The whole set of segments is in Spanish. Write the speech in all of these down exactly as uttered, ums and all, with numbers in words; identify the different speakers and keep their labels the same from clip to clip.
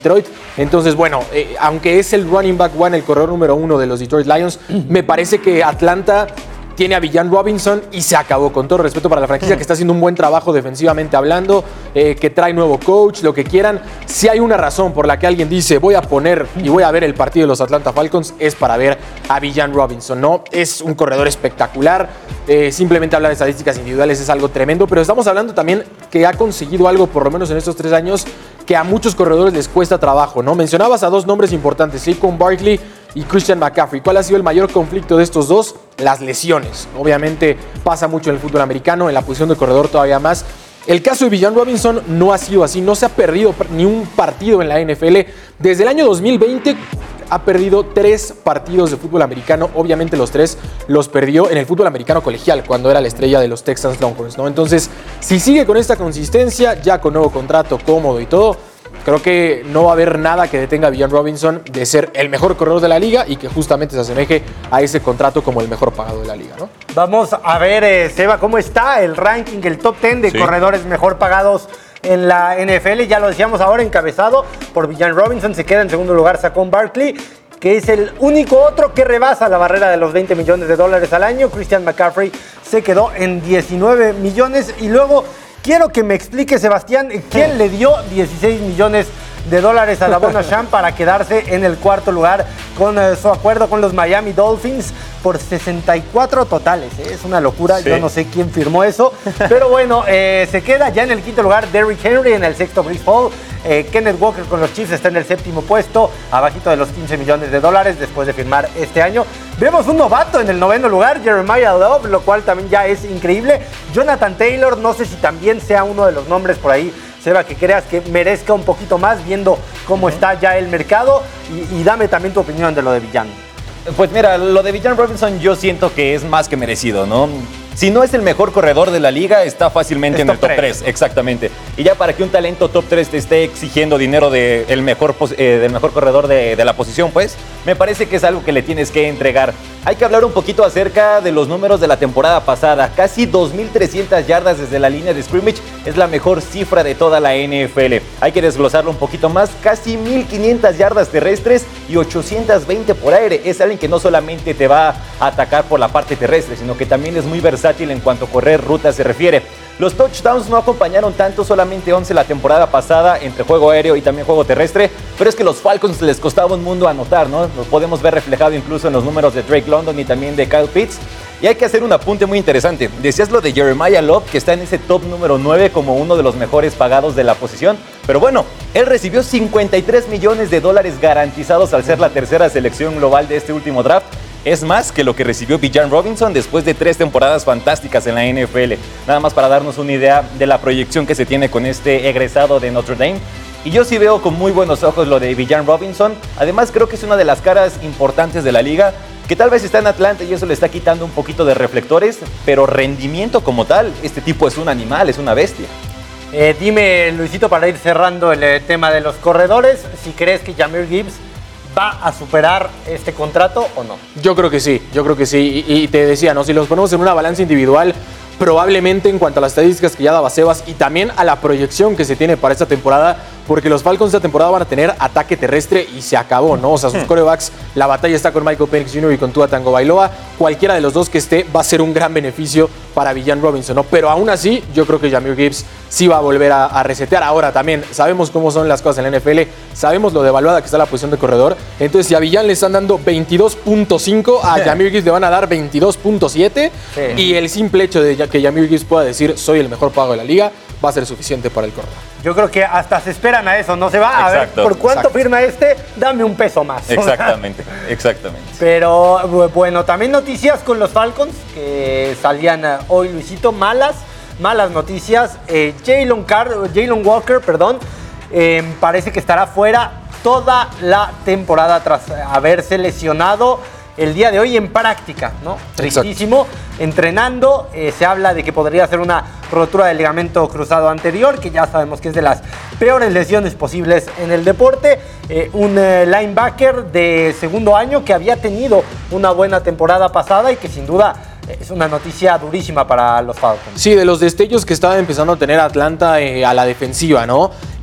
Speaker 1: Detroit. Entonces, bueno, eh, aunque es el running back one, el corredor número uno de los Detroit Lions, me parece que Atlanta tiene a Villan Robinson y se acabó. Con todo respeto para la franquicia, que está haciendo un buen trabajo defensivamente hablando, eh, que trae nuevo coach, lo que quieran. Si hay una razón por la que alguien dice voy a poner y voy a ver el partido de los Atlanta Falcons, es para ver a Villan Robinson, ¿no? Es un corredor espectacular. Eh, simplemente hablar de estadísticas individuales es algo tremendo, pero estamos hablando también que ha conseguido algo, por lo menos en estos tres años, que a muchos corredores les cuesta trabajo, ¿no? Mencionabas a dos nombres importantes, Saquon Barkley y Christian McCaffrey. ¿Cuál ha sido el mayor conflicto de estos dos? Las lesiones. Obviamente pasa mucho en el fútbol americano, en la posición de corredor todavía más. El caso de Villan Robinson no ha sido así, no se ha perdido ni un partido en la N F L. Desde el año dos mil veinte ha perdido tres partidos de fútbol americano. Obviamente los tres los perdió en el fútbol americano colegial, cuando era la estrella de los Texans Longhorns, ¿no? Entonces, si sigue con esta consistencia, ya con nuevo contrato cómodo y todo, creo que no va a haber nada que detenga a Villan Robinson de ser el mejor corredor de la liga y que justamente se asemeje a ese contrato como el mejor pagado de la liga, ¿no?
Speaker 2: Vamos a ver, eh, Seba, cómo está el ranking, el top diez de sí. corredores mejor pagados en la N F L. Ya lo decíamos ahora, encabezado por Villan Robinson. Se queda en segundo lugar Saquon Barkley, que es el único otro que rebasa la barrera de los veinte millones de dólares al año. Christian McCaffrey se quedó en diecinueve millones. Y luego quiero que me explique, Sebastián, quién le dio dieciséis millones de dólares a Davon Achane para quedarse en el cuarto lugar con eh, su acuerdo con los Miami Dolphins por sesenta y cuatro totales. ¿eh? Es una locura, sí. Yo no sé quién firmó eso, pero bueno, eh, se queda ya en el quinto lugar Derrick Henry, en el sexto Breece Hall. Eh, Kenneth Walker con los Chiefs está en el séptimo puesto, abajito de los quince millones de dólares después de firmar este año. Vemos un novato en el noveno lugar, Jeremiah Love, lo cual también ya es increíble. Jonathan Taylor, no sé si también sea uno de los nombres por ahí, Seba, que creas que merezca un poquito más viendo cómo uh-huh. está ya el mercado, y, y dame también tu opinión de lo de Villan.
Speaker 3: Pues mira, lo de Villan Robinson yo siento que es más que merecido, ¿no? Si no es el mejor corredor de la liga, está fácilmente es en el top tres, exactamente. Y ya para que un talento top tres te esté exigiendo dinero de el mejor, eh, del mejor corredor de, de la posición, pues, me parece que es algo que le tienes que entregar. Hay que hablar un poquito acerca de los números de la temporada pasada. Casi dos mil trescientas yardas desde la línea de scrimmage es la mejor cifra de toda la N F L. Hay que desglosarlo un poquito más. Casi mil quinientas yardas terrestres y ochocientas veinte por aire. Es alguien que no solamente te va a atacar por la parte terrestre, sino que también es muy versátil en cuanto a correr rutas se refiere. Los touchdowns no acompañaron tanto, solamente once la temporada pasada entre juego aéreo y también juego terrestre, pero es que los Falcons les costaba un mundo anotar, ¿no? Lo podemos ver reflejado incluso en los números de Drake London y también de Kyle Pitts. Y hay que hacer un apunte muy interesante. Decías lo de Jeremiah Love, que está en ese top número nueve como uno de los mejores pagados de la posición. Pero bueno, él recibió cincuenta y tres millones de dólares garantizados al ser la tercera selección global de este último draft. Es más que lo que recibió Villan Robinson después de tres temporadas fantásticas en la N F L. Nada más para darnos una idea de la proyección que se tiene con este egresado de Notre Dame. Y yo sí veo con muy buenos ojos lo de Villan Robinson. Además, creo que es una de las caras importantes de la liga, que tal vez está en Atlanta y eso le está quitando un poquito de reflectores, pero rendimiento como tal, este tipo es un animal, es una bestia.
Speaker 2: Eh, dime, Luisito, para ir cerrando el eh, tema de los corredores, si crees que Jahmyr Gibbs va a superar este contrato o no.
Speaker 1: Yo creo que sí, yo creo que sí. Y, y te decía, ¿no? Si los ponemos en una balanza individual, probablemente en cuanto a las estadísticas que ya daba Sebas y también a la proyección que se tiene para esta temporada, porque los Falcons esta temporada van a tener ataque terrestre y se acabó, ¿no? O sea, sus quarterbacks, la batalla está con Michael Penix junior y con Tua Tagovailoa. Cualquiera de los dos que esté va a ser un gran beneficio para Villan Robinson, ¿no? Pero aún así, yo creo que Jahmyr Gibbs sí va a volver a, a resetear. Ahora también sabemos cómo son las cosas en la N F L, sabemos lo devaluada que está la posición de corredor. Entonces, si a Villan le están dando veintidós punto cinco, a Jahmyr Gibbs le van a dar veintidós punto siete. Sí. Y el simple hecho de que Jahmyr Gibbs pueda decir soy el mejor pago de la liga va a ser suficiente para el corredor.
Speaker 2: Yo creo que hasta se esperan a eso, ¿no? Se va a
Speaker 3: exacto,
Speaker 2: ver por cuánto
Speaker 3: exacto.
Speaker 2: firma este, dame un peso más.
Speaker 3: Exactamente, exactamente.
Speaker 2: Pero bueno, también noticias con los Falcons que salían hoy, Luisito, malas, malas noticias. Eh, Jalen Car- Jalen Walker, perdón, eh, parece que estará fuera toda la temporada tras haberse lesionado el día de hoy en práctica, ¿no? Tristísimo. Entrenando, eh, se habla de que podría ser una rotura del ligamento cruzado anterior, que ya sabemos que es de las peores lesiones posibles en el deporte. Eh, un eh, linebacker de segundo año que había tenido una buena temporada pasada y que sin duda es una noticia durísima para los Falcons.
Speaker 1: Sí, de los destellos que estaba empezando a tener Atlanta eh, a la defensiva, ¿no?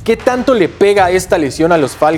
Speaker 1: ¿Qué tanto le pega esta lesión a los Falcons?